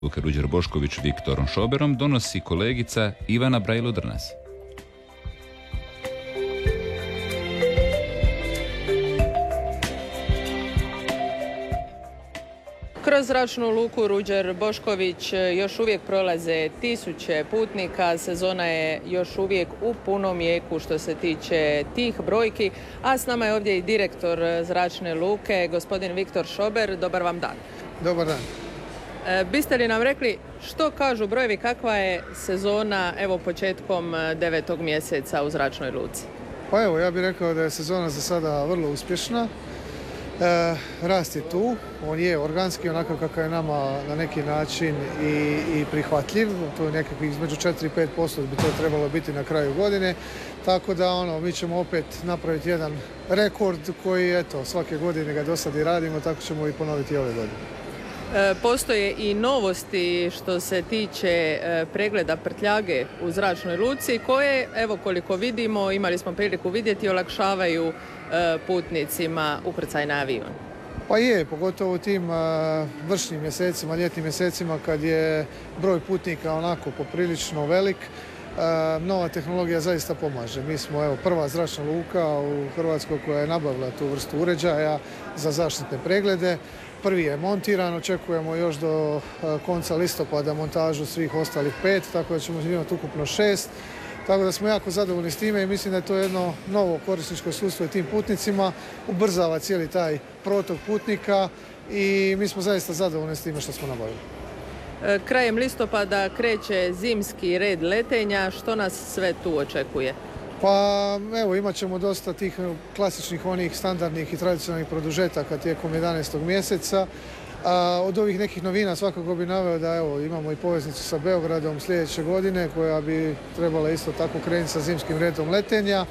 Luke Ruđer Bošković Viktorom Šoberom donosi kolegica Ivana Brajlo-Drnas. Kroz zračnu luku Ruđer Bošković još uvijek prolaze tisuće putnika, sezona je još uvijek u punom jeku što se tiče tih brojki, a s nama je ovdje i direktor zračne luke, gospodin Viktor Šober. Dobar vam dan. Dobar dan. Biste li nam rekli što kažu brojevi, kakva je sezona evo početkom 9. mjeseca u zračnoj luci? Pa evo, ja bih rekao da je sezona za sada vrlo uspješna. Rast je tu, on je organski onako kakav je nama na neki način i prihvatljiv, to je nekakvih između 4 i 5% bi to trebalo biti na kraju godine, tako da mi ćemo opet napraviti jedan rekord koji eto svake godine ga do sad i radimo, tako ćemo i ponoviti ove godine. Postoje i novosti što se tiče pregleda prtljage u zračnoj luci koje, evo koliko vidimo, imali smo priliku vidjeti, olakšavaju putnicima ukrcaj na avion. Pa je, pogotovo u tim vršnim mjesecima, ljetnim mjesecima kad je broj putnika onako poprilično velik, nova tehnologija zaista pomaže. Mi smo prva zračna luka u Hrvatskoj koja je nabavila tu vrstu uređaja za zaštitne preglede. Prvi je montiran, očekujemo još do konca listopada montažu svih ostalih 5, tako da ćemo imati ukupno 6. Tako da smo jako zadovoljni s time i mislim da je to jedno novo korisničko iskustvo i tim putnicima, ubrzava cijeli taj protok putnika i mi smo zaista zadovoljni s time što smo nabavili. Krajem listopada kreće zimski red letenja, što nas sve tu očekuje? Pa evo, imat ćemo dosta tih klasičnih onih standardnih i tradicionalnih produžetaka tijekom 11. mjeseca. Od ovih nekih novina svakako bi naveo da imamo i poveznicu sa Beogradom sljedeće godine koja bi trebala isto tako krenuti sa zimskim redom letenja.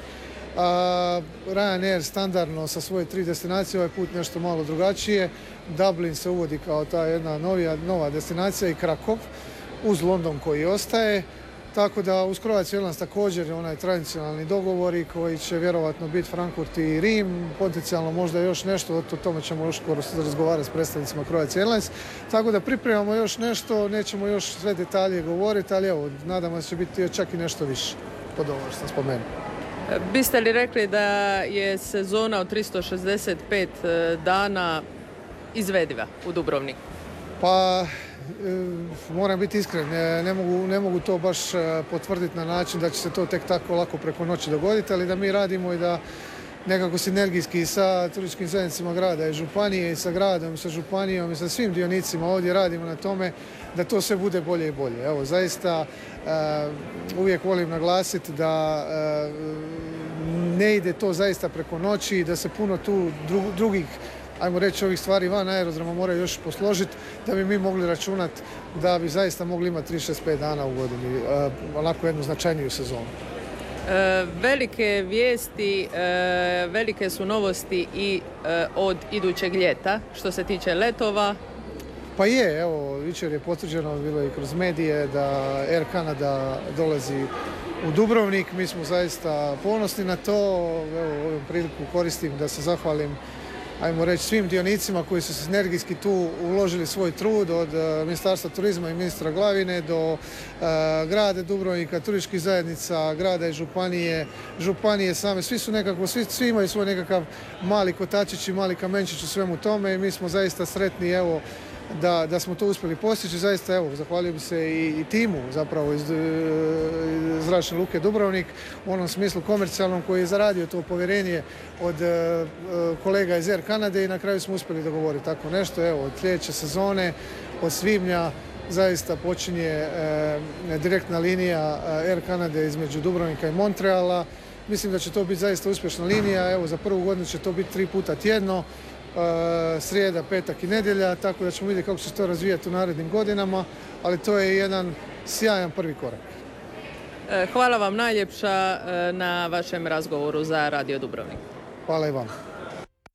Ryanair standardno sa svoje 3 destinacije, ovaj put nešto malo drugačije. Dublin se uvodi kao ta jedna nova destinacija i Krakov uz London koji ostaje. Tako da uz Croatia Airlines također onaj tradicionalni dogovori koji će vjerovatno biti Frankfurt i Rim, potencijalno možda još nešto, o tome ćemo još skoro razgovarati s predstavnicima Croatia Airlines. Tako da pripremamo još nešto, nećemo još sve detalje govoriti, ali evo, nadamo se će biti čak i nešto više pod ovo što sam spomenuo. Biste li rekli da je sezona od 365 dana izvediva u Dubrovniku? Pa moram biti iskren, ne mogu to baš potvrditi na način da će se to tek tako lako preko noći dogoditi, ali da mi radimo i da nekako sinergijski sa turističkim zajednicama grada i županije i sa gradom i sa županijom i sa svim dionicima ovdje radimo na tome da to sve bude bolje i bolje. Evo, zaista uvijek volim naglasiti da ne ide to zaista preko noći i da se puno tu drugih, ajmo reći, ovih stvari van aerodroma moraju još posložiti da bi mi mogli računati da bi zaista mogli imati 365 dana u godini, onako jednu značajniju sezonu. Velike vijesti, velike su novosti i od idućeg ljeta što se tiče letova. Pa je, evo, jučer je potvrđeno, bilo i kroz medije da Air Canada dolazi u Dubrovnik. Mi smo zaista ponosni na to. Evo, ovu priliku koristim da se zahvalim, ajmo reći, svim dionicima koji su sinergijski tu uložili svoj trud, od Ministarstva turizma i ministra Glavine do grada Dubrovnika, turističkih zajednica, grada i županije same. Svi su nekako, svi imaju svoj nekakav mali kotačić i mali kamenčić u svemu tome i mi smo zaista sretni, evo, da smo to uspjeli postići. Zaista, evo, zahvaljujem se i timu zapravo iz zračne luke Dubrovnik u onom smislu komercijalnom koji je zaradio to povjerenje od kolega iz Air Canade i na kraju smo uspjeli dogovoriti tako nešto. Evo, od sljedeće sezone, od svibnja, zaista počinje direktna linija Air Canade između Dubrovnika i Montreala. Mislim da će to biti zaista uspješna linija. Evo, za prvu godinu će to biti 3 puta tjedno. Srijeda, petak i nedjelja, tako da ćemo vidjeti kako će se to razvijati u narednim godinama, ali to je jedan sjajan prvi korak. Hvala vam najljepša na vašem razgovoru za Radio Dubrovnik. Hvala i vam.